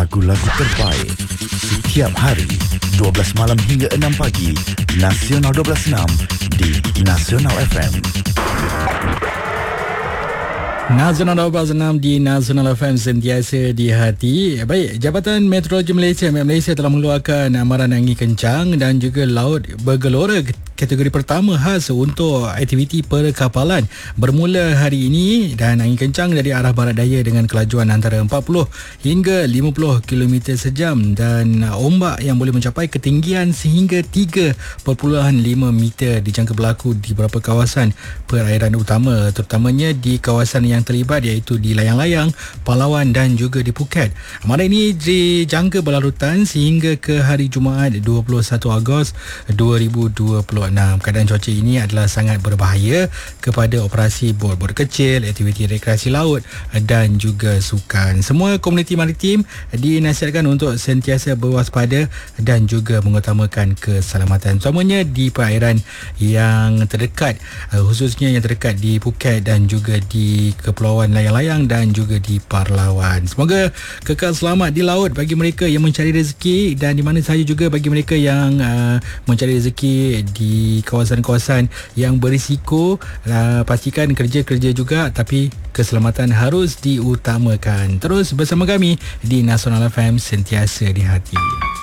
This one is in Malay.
lagu-lagu terbaik setiap hari 12 malam hingga 6 pagi Nasional 12.6 di Nasional FM. Nasional 12.6 di Nasional FM, sentiasa di hati. Baik, Jabatan Meteorologi Malaysia telah mengeluarkan amaran angin kencang dan juga laut bergelora kategori pertama khas untuk aktiviti perkapalan bermula hari ini, dan angin kencang dari arah barat daya dengan kelajuan antara 40 hingga 50 km sejam dan ombak yang boleh mencapai ketinggian sehingga 3.5 meter dijangka berlaku di beberapa kawasan perairan utama, terutamanya di kawasan yang terlibat iaitu di Layang-Layang, Palawan dan juga di Phuket. Amaran ini dijangka berlarutan sehingga ke hari Jumaat 21 Ogos 2026. Keadaan cuaca ini adalah sangat berbahaya kepada operasi bot-bot kecil, aktiviti rekreasi laut dan juga sukan. Semua komuniti maritim dinasihatkan untuk sentiasa berwaspada dan juga mengutamakan keselamatan, terutamanya di perairan yang terdekat, khususnya yang terdekat di Phuket dan juga di Kepulauan Layang-Layang dan juga di Palawan. Semoga kekal selamat di laut bagi mereka yang mencari rezeki, dan di mana sahaja juga bagi mereka yang mencari rezeki di kawasan-kawasan yang berisiko. Pastikan kerja-kerja juga, tapi keselamatan harus diutamakan. Terus bersama kami di Nasional FM, sentiasa di hati.